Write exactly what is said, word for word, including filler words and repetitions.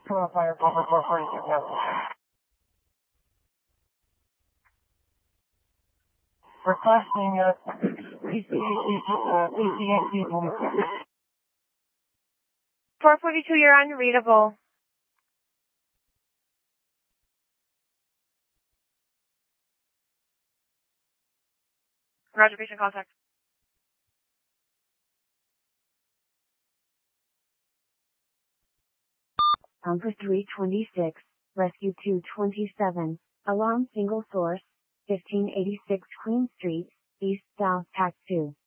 Hello, Fire Department four forty-two, yes. Requesting a P C eight four forty-two, you're unreadable. Roger, patient contact. Number three twenty-six, Rescue two twenty-seven, alarm single source, fifteen eighty-six Queen Street, East South Pack two.